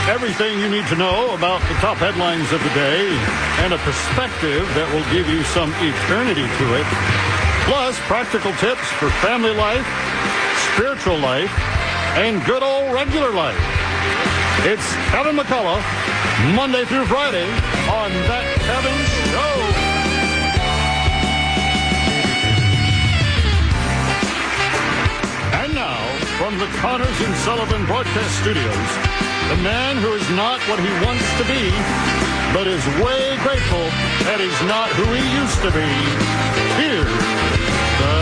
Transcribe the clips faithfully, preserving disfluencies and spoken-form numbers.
Everything you need to know about the top headlines of the day and a perspective that will give you some eternity to it. Plus, practical tips for family life, spiritual life, and good old regular life. It's Kevin McCullough, Monday through Friday on That Kevin Show. And now, from the Connors and Sullivan Broadcast Studios, the man who is not what he wants to be, but is way grateful that he's not who he used to be. Here's the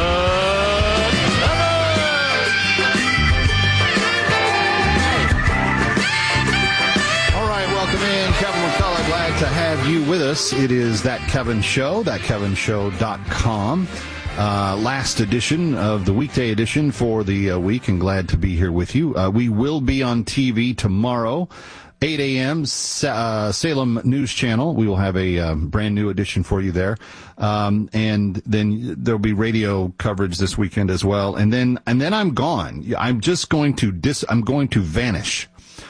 Kevin! All right, welcome in, Kevin McCullough. Glad to have you with us. It is That Kevin Show, that kevin show dot com. Uh, last edition of the weekday edition for the uh, week, and glad to be here with you. Uh, we will be on T V tomorrow, eight a.m., uh, Salem News Channel. We will have a uh, brand new edition for you there. Um, and then there'll be radio coverage this weekend as well. And then, and then I'm gone. I'm just going to dis, I'm going to vanish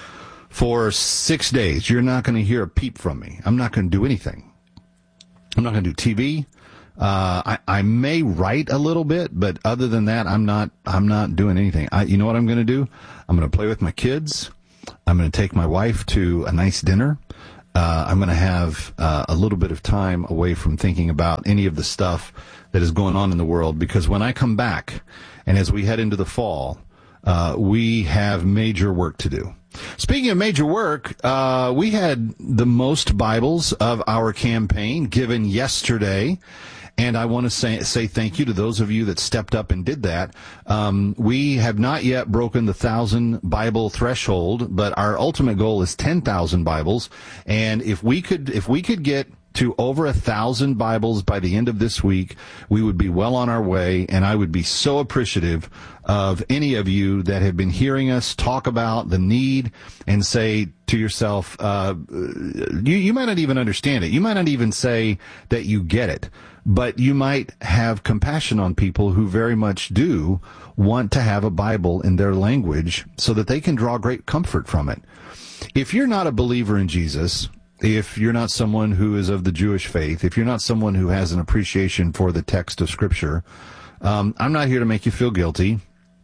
for six days. You're not going to hear a peep from me. I'm not going to do anything. I'm not going to do T V. Uh, I, I may write a little bit, but other than that, I'm not, I'm not doing anything. I, you know what I'm going to do? I'm going to play with my kids. I'm going to take my wife to a nice dinner. Uh, I'm going to have, uh, a little bit of time away from thinking about any of the stuff that is going on in the world, because when I come back and as we head into the fall, uh, we have major work to do. Speaking of major work, uh, we had the most Bibles of our campaign given yesterday. And I want to say, say thank you to those of you that stepped up and did that. Um, we have not yet broken the thousand Bible threshold, but our ultimate goal is ten thousand Bibles. And if we could, if we could get to over a thousand Bibles by the end of this week, we would be well on our way. And I would be so appreciative of any of you that have been hearing us talk about the need and say to yourself, uh, you, you might not even understand it. You might not even say that you get it, but you might have compassion on people who very much do want to have a Bible in their language so that they can draw great comfort from it. If you're not a believer in Jesus, if you're not someone who is of the Jewish faith, if you're not someone who has an appreciation for the text of Scripture, um, I'm not here to make you feel guilty.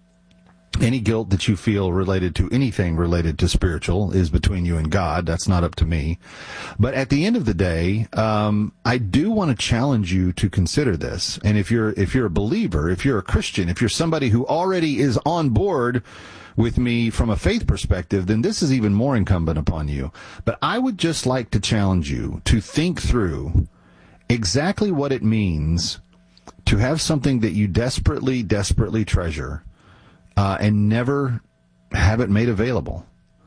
Any guilt that you feel related to anything related to spiritual is between you and God. That's not up to me. But at the end of the day, um, I do want to challenge you to consider this. And if you're, if you're a believer, if you're a Christian, if you're somebody who already is on board with me from a faith perspective, then this is even more incumbent upon you. But I would just like to challenge you to think through exactly what it means to have something that you desperately, desperately treasure, Uh, and never have it made available.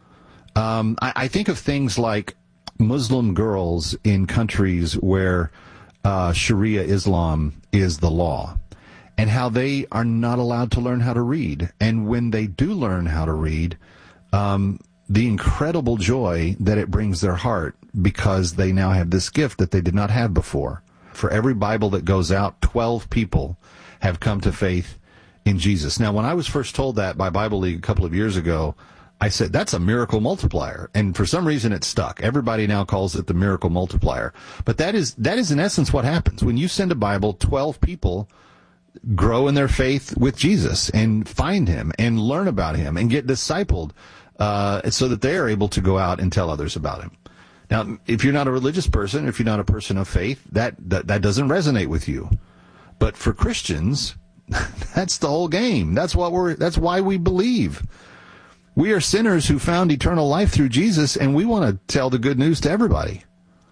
Um, I, I think of things like Muslim girls in countries where uh, Sharia Islam is the law, and how they are not allowed to learn how to read. And when they do learn how to read, um, the incredible joy that it brings their heart, because they now have this gift that they did not have before. For every Bible that goes out, twelve people have come to faith in Jesus. Now, when I was first told that by Bible League a couple of years ago, I said, that's a miracle multiplier. And for some reason, it stuck. Everybody now calls it the miracle multiplier. But that is, that is in essence what happens. When you send a Bible, twelve people grow in their faith with Jesus and find him and learn about him and get discipled, uh, so that they are able to go out and tell others about him. Now, if you're not a religious person, if you're not a person of faith, that, that, that doesn't resonate with you. But for Christians, that's the whole game. That's what we're, that's why we believe. We are sinners who found eternal life through Jesus, and we want to tell the good news to everybody.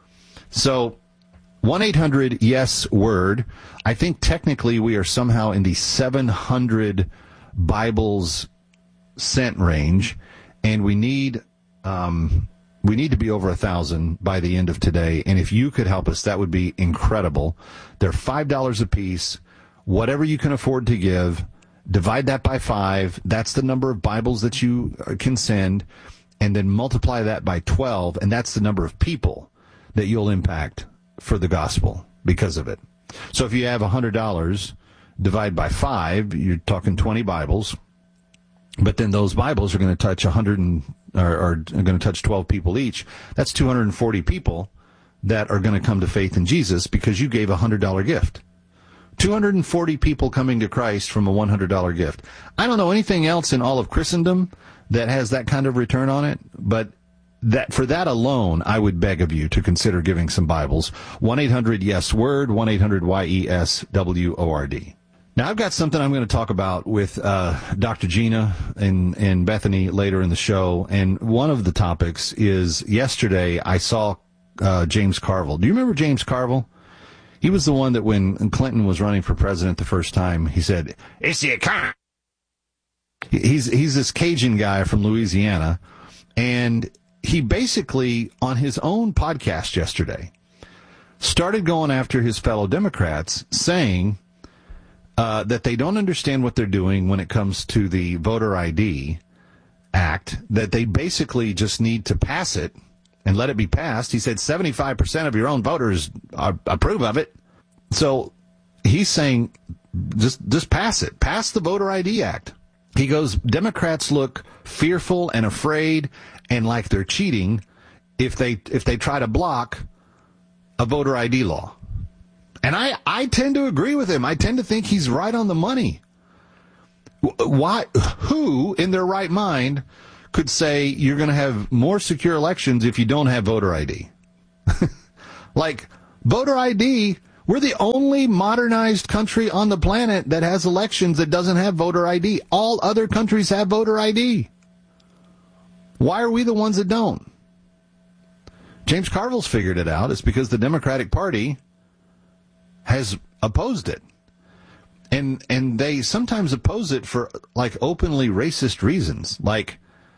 So, one eight hundred yes word. I think technically we are somehow in the seven hundred Bibles sent range, and we need, um, we need to be over a thousand by the end of today. And if you could help us, that would be incredible. They're five dollars a piece. Whatever you can afford to give, divide that by five. That's the number of Bibles that you can send, and then multiply that by twelve, and that's the number of people that you'll impact for the gospel because of it. So if you have one hundred dollars, divide by five, you're talking twenty Bibles, but then those Bibles are going to touch one hundred are, are going to touch twelve people each. That's two hundred forty people that are going to come to faith in Jesus because you gave a one hundred dollars gift. two hundred forty people coming to Christ from a one hundred dollars gift. I don't know anything else in all of Christendom that has that kind of return on it, but that for that alone, I would beg of you to consider giving some Bibles. one eight hundred yes word, one eight hundred Y E S W O R D. Now, I've got something I'm going to talk about with uh, Doctor Gina and, and Bethany later in the show, and one of the topics is yesterday I saw uh, James Carville. Do you remember James Carville? He was the one that when Clinton was running for president the first time, he said, "It's the economy." He's, he's this Cajun guy from Louisiana, and he basically, on his own podcast yesterday, started going after his fellow Democrats, saying uh, that they don't understand what they're doing when it comes to the Voter I D Act, that they basically just need to pass it and let it be passed. He said seventy-five percent of your own voters are, approve of it. So he's saying just just pass it. Pass the Voter I D Act. He goes, Democrats look fearful and afraid and like they're cheating if they if they try to block a voter I D law. And I, I tend to agree with him. I tend to think he's right on the money. Why? Who in their right mind could say you're going to have more secure elections if you don't have voter I D? Like, voter I D, we're the only modernized country on the planet that has elections that doesn't have voter I D. All other countries have voter I D. Why are we the ones that don't? James Carville's figured it out. It's because the Democratic Party has opposed it. And and they sometimes oppose it for, like, openly racist reasons. Like,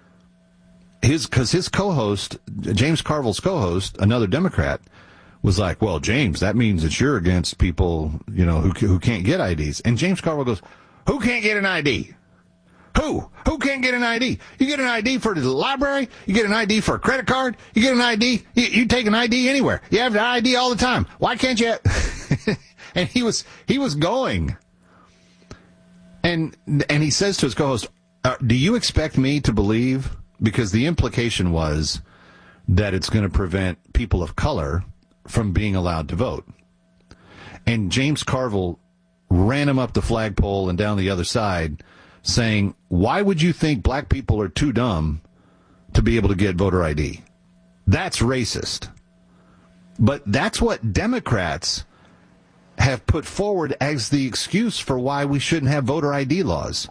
his because his co-host, James Carville's co-host, another Democrat, was like, well, James, that means that you're against people, you know, who who can't get I Ds. And James Carville goes, who can't get an I D? Who? Who can't get an I D? You get an I D for the library. You get an I D for a credit card. You get an I D. You, you take an I D anywhere. You have an I D all the time. Why can't you? And he was he was going. And and he says to his co-host, uh, do you expect me to believe? Because the implication was that it's going to prevent people of color from being allowed to vote. And James Carville ran him up the flagpole and down the other side, saying, why would you think black people are too dumb to be able to get voter I D? That's racist. But that's what Democrats have put forward as the excuse for why we shouldn't have voter I D laws.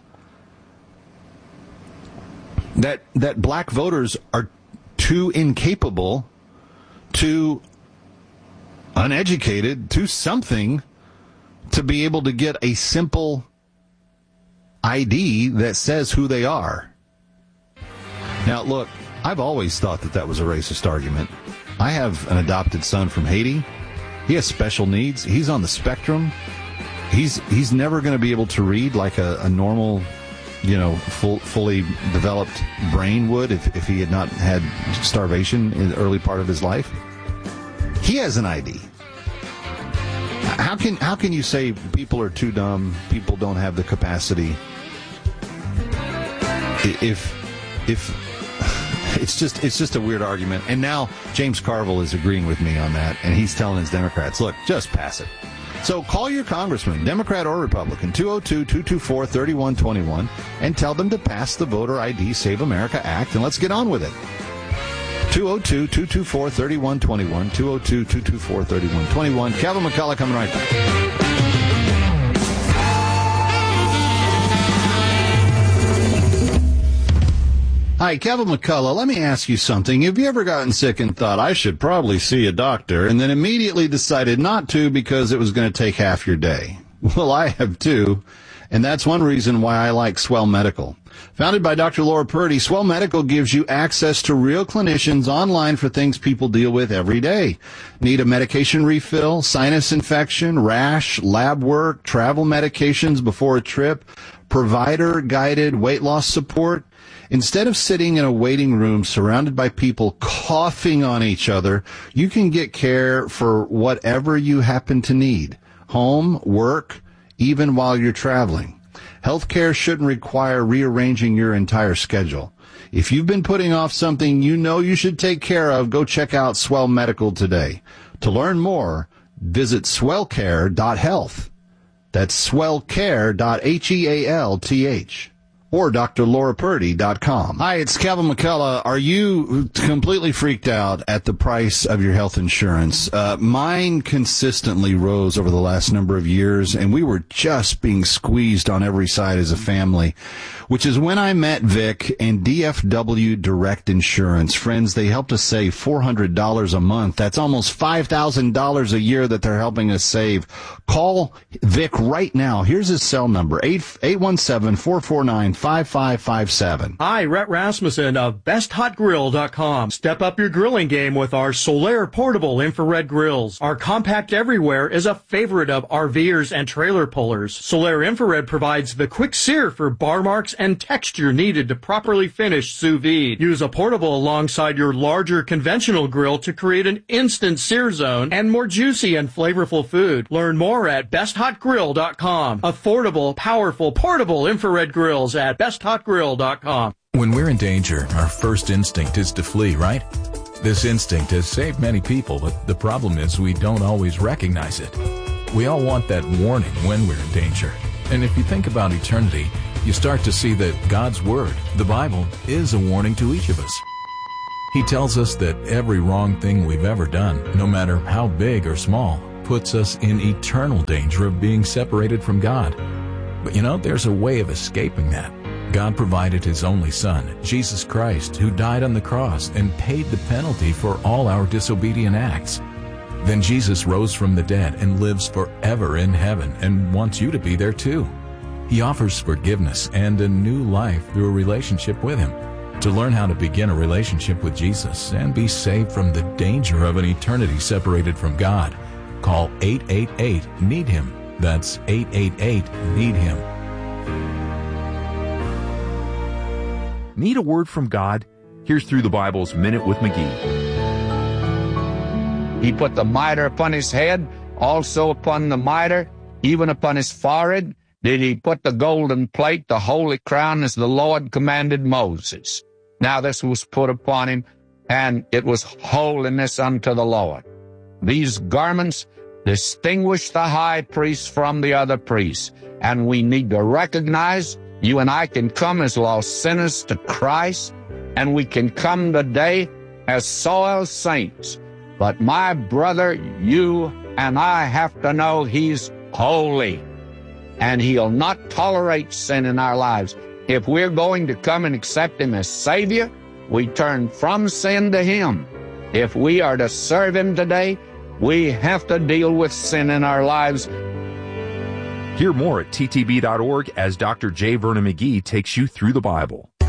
That that black voters are too incapable, too uneducated, too something to be able to get a simple I D that says who they are. Now, look, I've always thought that that was a racist argument. I have an adopted son from Haiti. He has special needs. He's on the spectrum. He's he's never going to be able to read like a, a normal, you know, full, fully developed brain would if, if he had not had starvation in the early part of his life. He has an I D. How can how can you say people are too dumb, people don't have the capacity? If if it's just it's just a weird argument. And now James Carville is agreeing with me on that, and he's telling his Democrats, look, just pass it. So call your congressman, Democrat or Republican, two oh two, two two four, three one two one, and tell them to pass the Voter I D Save America Act, and let's get on with it. two oh two, two two four, three one two one, two oh two, two two four, three one two one. Kevin McCullough coming right back. Hi, Kevin McCullough. Let me ask you something. Have you ever gotten sick and thought, I should probably see a doctor, and then immediately decided not to because it was going to take half your day? Well, I have too, and that's one reason why I like Swell Medical. Founded by Doctor Laura Purdy, Swell Medical gives you access to real clinicians online for things people deal with every day. Need a medication refill, sinus infection, rash, lab work, travel medications before a trip, provider-guided weight loss support? Instead of sitting in a waiting room surrounded by people coughing on each other, you can get care for whatever you happen to need. Home, work, even while you're traveling. Healthcare shouldn't require rearranging your entire schedule. If you've been putting off something you know you should take care of, go check out Swell Medical today. To learn more, visit swell care dot health. That's swell care dot health. Or D R Laura Purdy dot com. Hi, it's Kevin McCullough. Are you completely freaked out at the price of your health insurance? Uh, mine consistently rose over the last number of years, and we were just being squeezed on every side as a family, which is when I met Vic and D F W Direct Insurance. Friends, they helped us save four hundred dollars a month. That's almost five thousand dollars a year that they're helping us save. Call Vic right now. Here's his cell number, eight one seven, four four nine, five five five seven. Hi, Rhett Rasmussen of best hot grill dot com. Step up your grilling game with our Solaire portable infrared grills. Our compact everywhere is a favorite of RVers and trailer pullers. Solaire infrared provides the quick sear for bar marks and texture needed to properly finish sous vide. Use a portable alongside your larger conventional grill to create an instant sear zone and more juicy and flavorful food. Learn more at best hot grill dot com. Affordable, powerful, portable infrared grills at best hot grill dot com. When we're in danger, our first instinct is to flee, right? This instinct has saved many people, but the problem is we don't always recognize it. We all want that warning when we're in danger. And if you think about eternity, you start to see that God's Word, the Bible, is a warning to each of us. He tells us that every wrong thing we've ever done, no matter how big or small, puts us in eternal danger of being separated from God. But you know, there's a way of escaping that. God provided His only Son, Jesus Christ, who died on the cross and paid the penalty for all our disobedient acts. Then Jesus rose from the dead and lives forever in heaven and wants you to be there too. He offers forgiveness and a new life through a relationship with Him. To learn how to begin a relationship with Jesus and be saved from the danger of an eternity separated from God, call eight eight eight, need him. That's eight eight eight, need him. Need a word from God? Here's Through the Bible's Minute with McGee. He put the mitre upon his head, also upon the mitre, even upon his forehead, did he put the golden plate, the holy crown, as the Lord commanded Moses. Now this was put upon him, and it was holiness unto the Lord. These garments distinguish the high priest from the other priests, and we need to recognize you and I can come as lost sinners to Christ, and we can come today as soiled saints. But my brother, you and I have to know He's holy, and He'll not tolerate sin in our lives. If we're going to come and accept Him as Savior, we turn from sin to Him. If we are to serve Him today, we have to deal with sin in our lives. Hear more at T T B dot org as Doctor J. Vernon McGee takes you through the Bible.